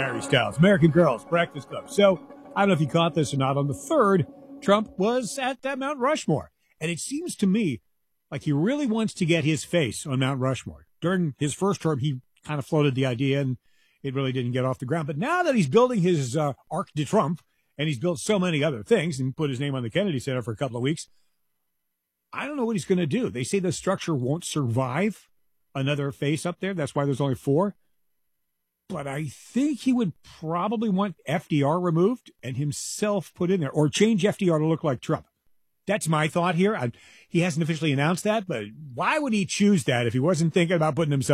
Harry Styles, American Girls, Breakfast Club. So, I don't know if you caught this or not. On the 3rd, Trump was at Mount Rushmore. And it seems to me like he really wants to get his face on Mount Rushmore. During his first term, he kind of floated the idea, and it really didn't get off the ground. But now that he's building his Arc de Trump, and he's built so many other things and put his name on the Kennedy Center for a couple of weeks, I don't know what he's going to do. They say the structure won't survive another face up there. That's why there's only 4. But I think he would probably want FDR removed and himself put in there, or change FDR to look like Trump. That's my thought here. He hasn't officially announced that, but why would he choose that if he wasn't thinking about putting himself